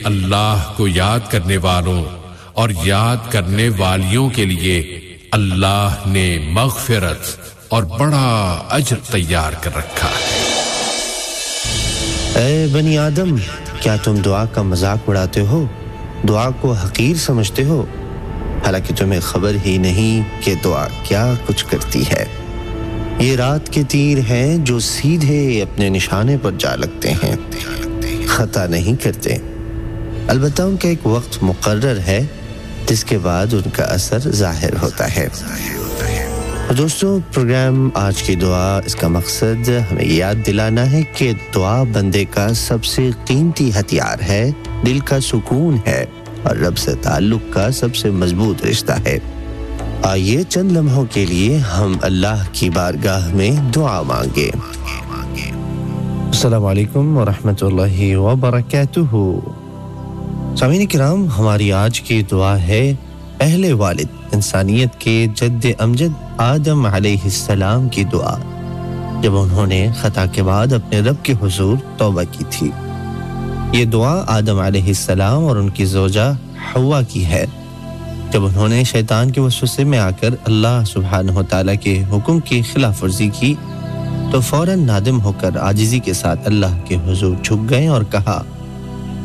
اللہ کو یاد کرنے والوں اور یاد کرنے والیوں کے لیے اللہ نے مغفرت اور بڑا اجر تیار کر رکھا ہے۔ اے بنی آدم، کیا تم دعا کا مذاق اڑاتے ہو، دعا کو حقیر سمجھتے ہو، حالانکہ تمہیں خبر ہی نہیں کہ دعا کیا کچھ کرتی ہے۔ یہ رات کے تیر ہیں جو سیدھے اپنے نشانے پر جا لگتے ہیں، خطا نہیں کرتے، البتہ ان کا ایک وقت مقرر ہے جس کے بعد ان کا اثر ظاہر ہوتا ہے۔ دوستو، پروگرام آج کی دعا، اس کا مقصد ہمیں یاد دلانا ہے کہ دعا بندے کا سب سے قیمتی ہتھیار ہے، دل کا سکون ہے اور رب سے تعلق کا سب سے مضبوط رشتہ ہے۔ آئیے چند لمحوں کے لیے ہم اللہ کی بارگاہ میں دعا مانگے۔ السلام علیکم ورحمۃ اللہ وبرکاتہ۔ سامعین کرام، ہماری آج کی دعا ہے پہلے والد انسانیت کے جد امجد آدم علیہ السلام کی دعا، جب انہوں نے خطا کے بعد اپنے رب کے حضور توبہ کی تھی۔ یہ دعا آدم علیہ السلام اور ان کی زوجہ حوا کی ہے، جب انہوں نے شیطان کے وسوسے میں آ کر اللہ سبحانہ وتعالیٰ کے حکم کی خلاف ورزی کی تو فوراً نادم ہو کر عاجزی کے ساتھ اللہ کے حضور جھک گئے اور کہا،